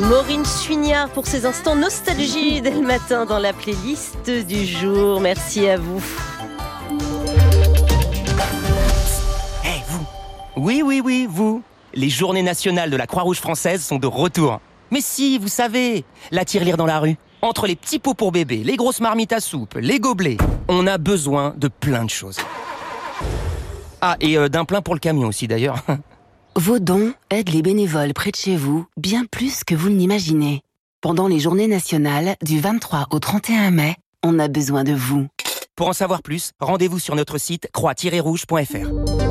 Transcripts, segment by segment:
Maureen Suignard pour ces instants nostalgie dès le matin dans la playlist du jour. Merci à vous. Vous. Oui, vous. Les journées nationales de la Croix-Rouge française sont de retour. Mais si, vous savez, la tirelire dans la rue. Entre les petits pots pour bébé, les grosses marmites à soupe, les gobelets, on a besoin de plein de choses. Ah, et d'un plein pour le camion aussi d'ailleurs. Vos dons aident les bénévoles près de chez vous bien plus que vous ne l'imaginez. Pendant les journées nationales, du 23 au 31 mai, on a besoin de vous. Pour en savoir plus, rendez-vous sur notre site croix-rouge.fr.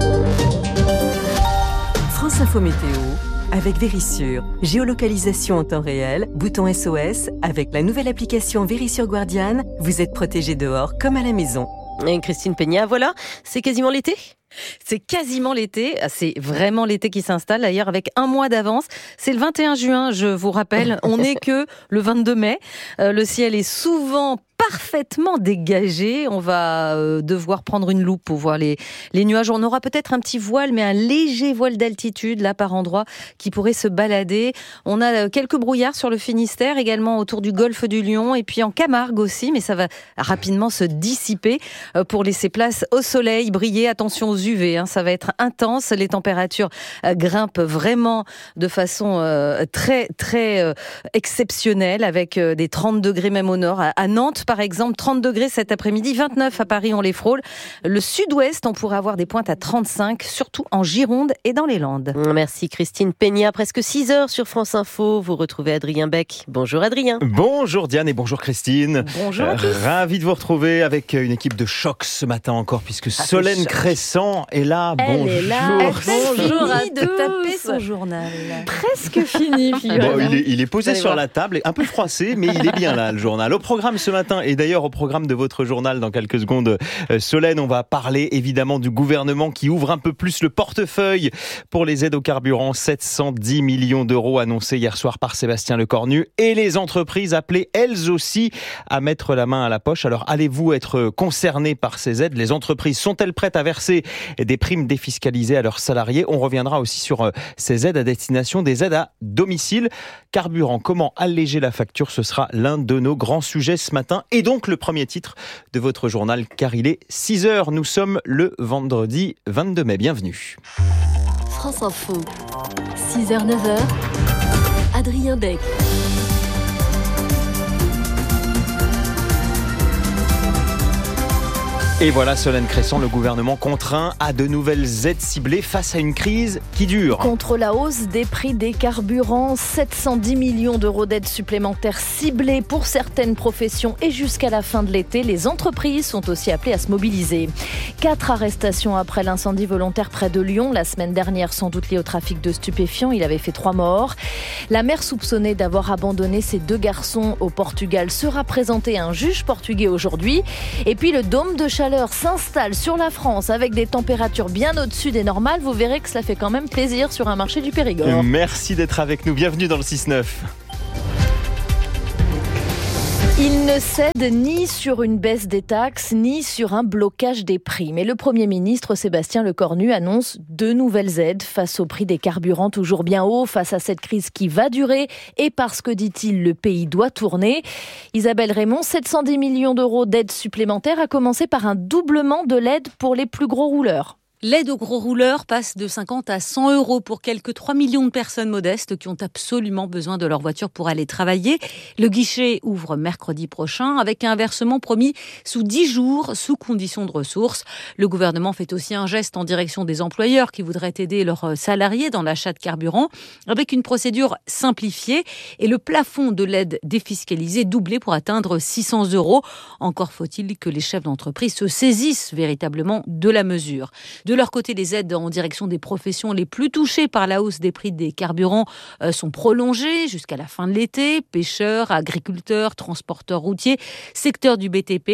France Info Météo avec Vérissure. Géolocalisation en temps réel, bouton SOS. Avec la nouvelle application Vérissure Guardian, vous êtes protégé dehors comme à la maison. Et Christine Peña, voilà, c'est quasiment l'été. C'est quasiment l'été, c'est vraiment l'été qui s'installe d'ailleurs avec un mois d'avance. C'est le 21 juin, je vous rappelle, on n'est que le 22 mai. Le ciel est souvent parfaitement dégagé. On va devoir prendre une loupe pour voir les nuages. On aura peut-être un petit voile, mais un léger voile d'altitude, là, par endroit, qui pourrait se balader. On a quelques brouillards sur le Finistère, également autour du golfe du Lion, et puis en Camargue aussi, mais ça va rapidement se dissiper pour laisser place au soleil, briller. Attention aux UV, ça va être intense. Les températures grimpent vraiment de façon très, très exceptionnelle, avec des 30 degrés même au nord. À Nantes, par exemple, 30 degrés cet après-midi, 29 à Paris, on les frôle. Le sud-ouest, on pourrait avoir des pointes à 35, surtout en Gironde et dans les Landes. Merci Christine Peña, presque 6h sur France Info. Vous retrouvez Adrien Beck. Bonjour Adrien. Bonjour Diane et bonjour Christine. Bonjour à tous. Ravi de vous retrouver avec une équipe de choc ce matin encore, puisque Solène Crescent est là. Elle est là. Bonjour à de taper son journal. Presque fini, Bon, il est posé sur la table, un peu froissé, mais il est bien là, le journal. Au programme ce matin, et d'ailleurs au programme de votre journal dans quelques secondes, Solène, on va parler évidemment du gouvernement qui ouvre un peu plus le portefeuille pour les aides au carburant. 710 millions d'euros annoncés hier soir par Sébastien Lecornu, et les entreprises appelées elles aussi à mettre la main à la poche. Alors allez-vous être concernés par ces aides? Les entreprises sont-elles prêtes à verser des primes défiscalisées à leurs salariés? On reviendra aussi sur ces aides à destination des aides à domicile. Carburant, comment alléger la facture? Ce sera l'un de nos grands sujets ce matin, et donc le premier titre de votre journal, car il est 6h. Nous sommes le vendredi 22 mai. Bienvenue. France Info, 6h, 9h, Adrien Beck. Et voilà, Solène Crescent, le gouvernement contraint à de nouvelles aides ciblées face à une crise qui dure. Contre la hausse des prix des carburants, 710 millions d'euros d'aides supplémentaires ciblées pour certaines professions, et jusqu'à la fin de l'été, les entreprises sont aussi appelées à se mobiliser. 4 arrestations après l'incendie volontaire près de Lyon la semaine dernière, sans doute lié au trafic de stupéfiants. Il avait fait 3 morts. La mère soupçonnée d'avoir abandonné ses 2 garçons au Portugal sera présentée à un juge portugais aujourd'hui. Et puis le dôme de chaleur s'installe sur la France avec des températures bien au-dessus des normales. Vous verrez que cela fait quand même plaisir sur un marché du Périgord. Merci d'être avec nous. Bienvenue dans le 6-9. Il ne cède ni sur une baisse des taxes, ni sur un blocage des prix. Mais le Premier ministre Sébastien Lecornu annonce 2 nouvelles aides face au prix des carburants toujours bien haut, face à cette crise qui va durer, et parce que, dit-il, le pays doit tourner. Isabelle Raymond, 710 millions d'euros d'aides supplémentaires, à commencer par un doublement de l'aide pour les plus gros rouleurs. L'aide aux gros rouleurs passe de 50 à 100 euros pour quelques 3 millions de personnes modestes qui ont absolument besoin de leur voiture pour aller travailler. Le guichet ouvre mercredi prochain avec un versement promis sous 10 jours, sous condition de ressources. Le gouvernement fait aussi un geste en direction des employeurs qui voudraient aider leurs salariés dans l'achat de carburant, avec une procédure simplifiée et le plafond de l'aide défiscalisée doublé pour atteindre 600 euros. Encore faut-il que les chefs d'entreprise se saisissent véritablement de la mesure. De leur côté, les aides en direction des professions les plus touchées par la hausse des prix des carburants sont prolongées jusqu'à la fin de l'été. Pêcheurs, agriculteurs, transporteurs routiers, secteur du BTP.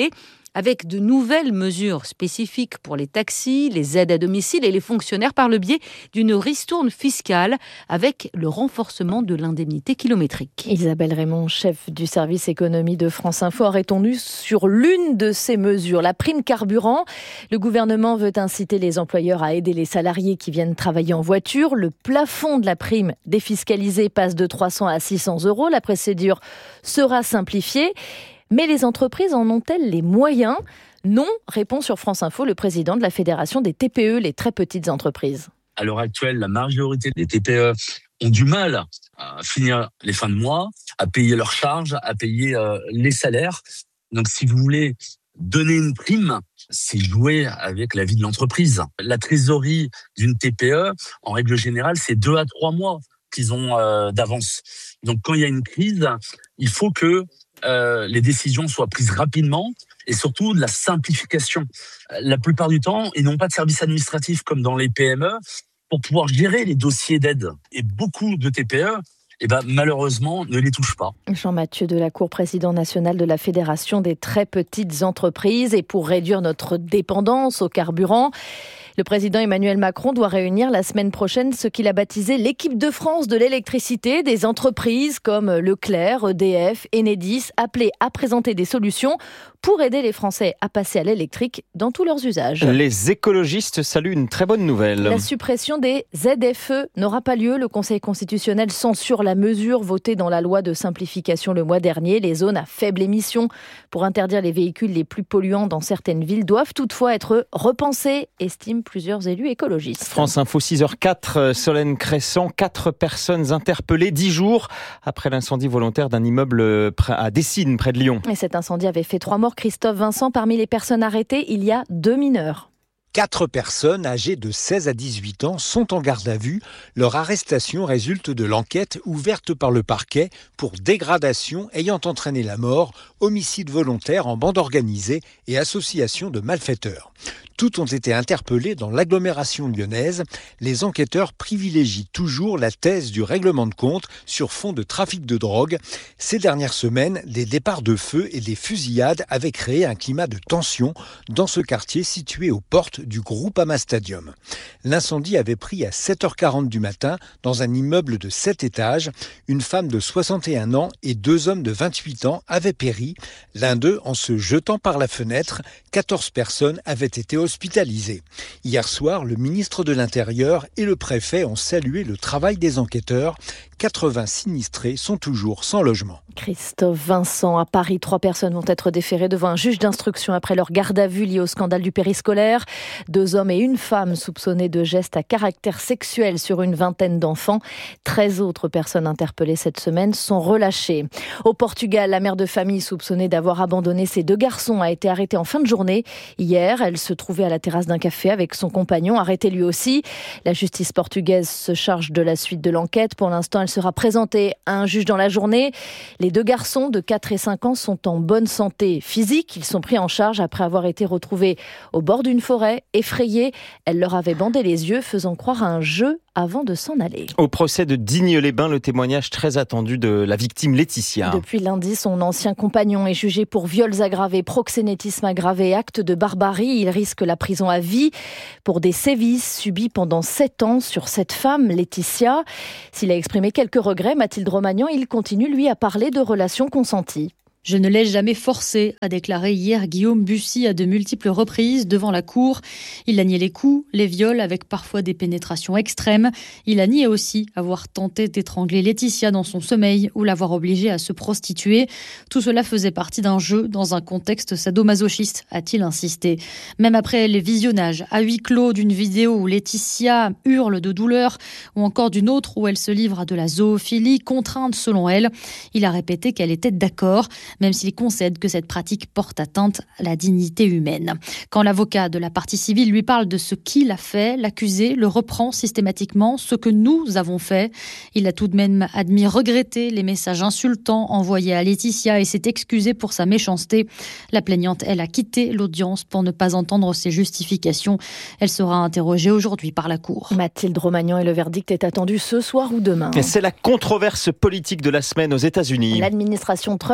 avec de nouvelles mesures spécifiques pour les taxis, les aides à domicile et les fonctionnaires par le biais d'une ristourne fiscale avec le renforcement de l'indemnité kilométrique. Isabelle Raymond, chef du service économie de France Info, a répondu sur l'une de ces mesures, la prime carburant. Le gouvernement veut inciter les employeurs à aider les salariés qui viennent travailler en voiture. Le plafond de la prime défiscalisée passe de 300 à 600 euros. La procédure sera simplifiée. Mais les entreprises en ont-elles les moyens ? Non, répond sur France Info le président de la Fédération des TPE, les très petites entreprises. À l'heure actuelle, la majorité des TPE ont du mal à finir les fins de mois, à payer leurs charges, à payer les salaires. Donc si vous voulez donner une prime, c'est jouer avec la vie de l'entreprise. La trésorerie d'une TPE, en règle générale, c'est 2 à 3 mois qu'ils ont d'avance. Donc quand il y a une crise, il faut que les décisions soient prises rapidement et surtout de la simplification. La plupart du temps, ils n'ont pas de service administratif comme dans les PME pour pouvoir gérer les dossiers d'aide. Et beaucoup de TPE, malheureusement, ne les touchent pas. Jean-Mathieu Delacour, président national de la Fédération des très petites entreprises. Et pour réduire notre dépendance au carburant, le président Emmanuel Macron doit réunir la semaine prochaine ce qu'il a baptisé l'équipe de France de l'électricité, des entreprises comme Leclerc, EDF, Enedis, appelées à présenter des solutions pour aider les Français à passer à l'électrique dans tous leurs usages. Les écologistes saluent une très bonne nouvelle. La suppression des ZFE n'aura pas lieu. Le Conseil constitutionnel censure la mesure votée dans la loi de simplification le mois dernier. Les zones à faible émission pour interdire les véhicules les plus polluants dans certaines villes doivent toutefois être repensées, estiment plusieurs élus écologistes. France Info 6h04, Solène Crescent, 4 personnes interpellées 10 jours après l'incendie volontaire d'un immeuble à Dessines, près de Lyon. Et cet incendie avait fait 3 morts. Christophe Vincent, parmi les personnes arrêtées, il y a 2 mineurs. 4 personnes âgées de 16 à 18 ans sont en garde à vue. Leur arrestation résulte de l'enquête ouverte par le parquet pour dégradation ayant entraîné la mort, homicide volontaire en bande organisée et association de malfaiteurs. Toutes ont été interpellées dans l'agglomération lyonnaise. Les enquêteurs privilégient toujours la thèse du règlement de compte sur fond de trafic de drogue. Ces dernières semaines, des départs de feu et des fusillades avaient créé un climat de tension dans ce quartier situé aux portes du Groupama Stadium. L'incendie avait pris à 7h40 du matin dans un immeuble de 7 étages. Une femme de 61 ans et 2 hommes de 28 ans avaient péri. L'un d'eux en se jetant par la fenêtre. 14 personnes avaient été hospitalisées. Hier soir, le ministre de l'Intérieur et le préfet ont salué le travail des enquêteurs. 80 sinistrés sont toujours sans logement. Christophe Vincent, à Paris, 3 personnes vont être déférées devant un juge d'instruction après leur garde à vue liée au scandale du périscolaire. 2 hommes et une femme soupçonnés de gestes à caractère sexuel sur une vingtaine d'enfants. 13 autres personnes interpellées cette semaine sont relâchées. Au Portugal, la mère de famille soupçonnée d'avoir abandonné ses 2 garçons a été arrêtée en fin de journée. Hier, elle se trouvait à la terrasse d'un café avec son compagnon, arrêté lui aussi. La justice portugaise se charge de la suite de l'enquête. Pour l'instant, elle sera présentée à un juge dans la journée. Les 2 garçons de 4 et 5 ans sont en bonne santé physique. Ils sont pris en charge après avoir été retrouvés au bord d'une forêt, effrayés. Elle leur avait bandé les yeux, faisant croire à un jeu avant de s'en aller. Au procès de Digne-les-Bains, le témoignage très attendu de la victime Laetitia. Depuis lundi, son ancien compagnon est jugé pour viols aggravés, proxénétisme aggravé et acte de barbarie. Il risque la prison à vie pour des sévices subis pendant 7 ans sur cette femme, Laetitia. S'il a exprimé quelques regrets, Mathilde Romagnan, il continue, lui, à parler de relations consenties. Je ne l'ai jamais forcé, a déclaré hier Guillaume Bussy à de multiples reprises devant la cour. Il a nié les coups, les viols avec parfois des pénétrations extrêmes. Il a nié aussi avoir tenté d'étrangler Laetitia dans son sommeil ou l'avoir obligée à se prostituer. Tout cela faisait partie d'un jeu dans un contexte sadomasochiste, a-t-il insisté. Même après les visionnages à huis clos d'une vidéo où Laetitia hurle de douleur ou encore d'une autre où elle se livre à de la zoophilie, contrainte selon elle, il a répété qu'elle était d'accord, même s'il concède que cette pratique porte atteinte à la dignité humaine. Quand l'avocat de la partie civile lui parle de ce qu'il a fait, l'accusé le reprend systématiquement, ce que nous avons fait. Il a tout de même admis regretter les messages insultants envoyés à Laetitia et s'est excusé pour sa méchanceté. La plaignante, elle, a quitté l'audience pour ne pas entendre ses justifications. Elle sera interrogée aujourd'hui par la Cour. Mathilde Romagnan, et le verdict est attendu ce soir ou demain. Et c'est la controverse politique de la semaine aux États-Unis. L'administration Trump a en effet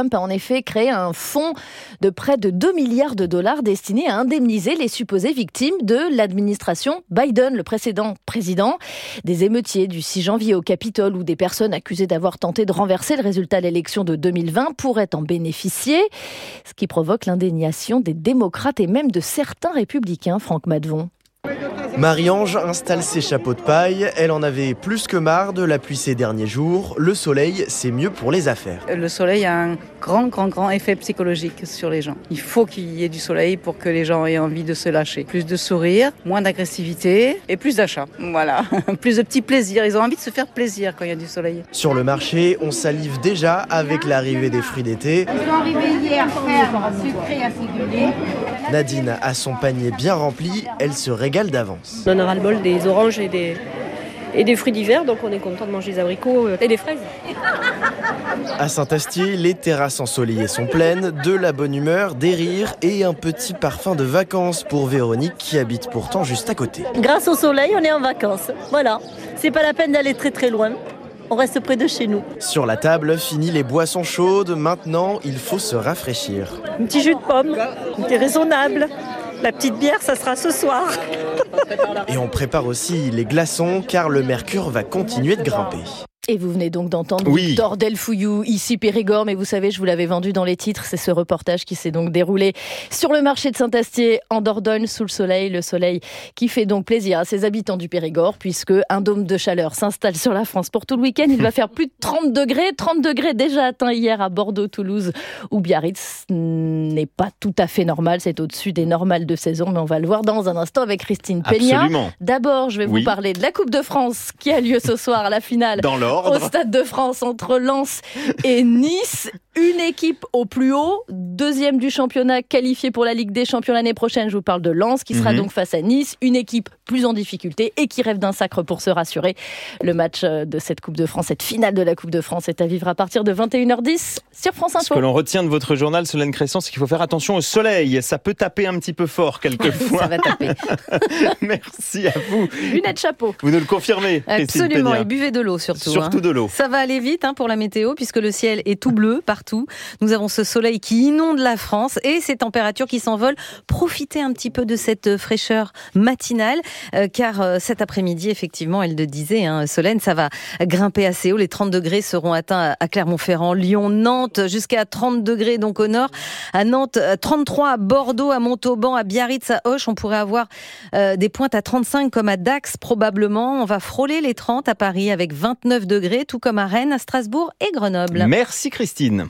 fait créer un fonds de près de 2 milliards de dollars destiné à indemniser les supposées victimes de l'administration Biden, le précédent président. Des émeutiers du 6 janvier au Capitole ou des personnes accusées d'avoir tenté de renverser le résultat de l'élection de 2020 pourraient en bénéficier, ce qui provoque l'indignation des démocrates et même de certains républicains, Franck Madvon. Marie-Ange installe ses chapeaux de paille. Elle en avait plus que marre de la pluie ces derniers jours. Le soleil, c'est mieux pour les affaires. Le soleil a un grand effet psychologique sur les gens. Il faut qu'il y ait du soleil pour que les gens aient envie de se lâcher. Plus de sourire, moins d'agressivité et plus d'achats. Voilà, plus de petits plaisirs. Ils ont envie de se faire plaisir quand il y a du soleil. Sur le marché, on salive déjà avec l'arrivée des fruits d'été. Ils sont arrivés hier, sucré acidulé. Nadine a son panier bien rempli. Elle se régale d'avance. On en a ras-le-bol des oranges et des fruits d'hiver, donc on est content de manger des abricots et des fraises. À Saint-Astier, les terrasses ensoleillées sont pleines, de la bonne humeur, des rires et un petit parfum de vacances pour Véronique qui habite pourtant juste à côté. Grâce au soleil, on est en vacances. Voilà, c'est pas la peine d'aller très loin. On reste près de chez nous. Sur la table, fini les boissons chaudes. Maintenant, il faut se rafraîchir. Un petit jus de pomme, c'est raisonnable. La petite bière, ça sera ce soir. Et on prépare aussi les glaçons car le mercure va continuer de grimper. Et vous venez donc d'entendre Victor Delfouillou, ici Périgord, mais vous savez, je vous l'avais vendu dans les titres, c'est ce reportage qui s'est donc déroulé sur le marché de Saint-Astier, en Dordogne, sous le soleil qui fait donc plaisir à ses habitants du Périgord, puisque un dôme de chaleur s'installe sur la France pour tout le week-end. Il va faire plus de 30 degrés déjà atteints hier à Bordeaux, Toulouse ou Biarritz. N'est pas tout à fait normal, c'est au-dessus des normales de saison, mais on va le voir dans un instant avec Christine Peña. Absolument. D'abord, je vais vous parler de la Coupe de France qui a lieu ce soir à la finale. Dans l'ordre. Au Stade de France entre Lens et Nice. Une équipe au plus haut, deuxième du championnat, qualifiée pour la Ligue des Champions l'année prochaine. Je vous parle de Lens qui sera donc face à Nice. Une équipe plus en difficulté et qui rêve d'un sacre pour se rassurer. Le match de cette Coupe de France, cette finale de la Coupe de France est à vivre à partir de 21h10 sur France Info. Ce que l'on retient de votre journal, Solène Crescent, c'est qu'il faut faire attention au soleil. Ça peut taper un petit peu fort quelquefois. Ça va taper. Merci à vous. Lunettes, chapeau. Vous nous le confirmez. Absolument, et buvez de l'eau surtout. Surtout de l'eau. Ça va aller vite pour la météo puisque le ciel est tout bleu partout. Nous avons ce soleil qui inonde la France et ces températures qui s'envolent. Profitez un petit peu de cette fraîcheur matinale car cet après-midi, effectivement, elle le disait, Solène, ça va grimper assez haut. Les 30 degrés seront atteints à Clermont-Ferrand, Lyon, Nantes, jusqu'à 30 degrés donc au nord. À Nantes, 33 à Bordeaux, à Montauban, à Biarritz, à Auch. On pourrait avoir des pointes à 35 comme à Dax probablement. On va frôler les 30 à Paris avec 29 degrés, tout comme à Rennes, à Strasbourg et Grenoble. Merci Christine.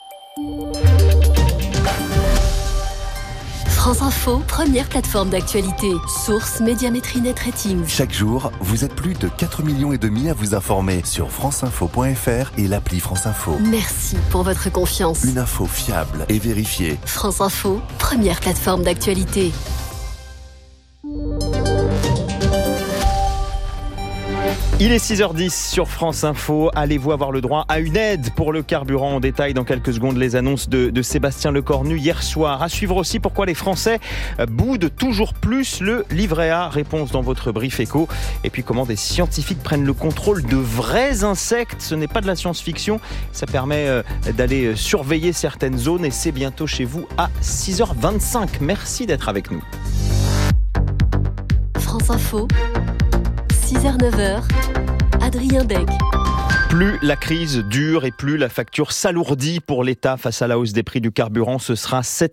France Info, première plateforme d'actualité. Source Médiamétrie Net Rating. Chaque jour, vous êtes plus de 4,5 millions à vous informer sur franceinfo.fr et l'appli France Info. Merci pour votre confiance. Une info fiable et vérifiée. France Info, première plateforme d'actualité. Il est 6h10 sur France Info. Allez-vous avoir le droit à une aide pour le carburant? En détail dans quelques secondes les annonces de Sébastien Lecornu hier soir. À suivre aussi pourquoi les Français boudent toujours plus le livret A. Réponse dans votre brief éco. Et puis comment des scientifiques prennent le contrôle de vrais insectes. Ce n'est pas de la science-fiction. Ça permet d'aller surveiller certaines zones et c'est bientôt chez vous à 6h25. Merci d'être avec nous. France Info. 6h-9h, Adrien Deg. Plus la crise dure et plus la facture s'alourdit pour l'État face à la hausse des prix du carburant, ce sera 7